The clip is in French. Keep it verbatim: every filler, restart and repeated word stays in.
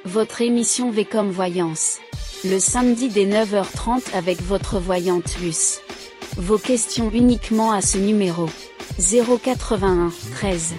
votre émission V comme Voyance. Le samedi dès neuf heures trente avec votre voyante Luce. Vos questions uniquement à ce numéro. zéro quatre-vingt-un treize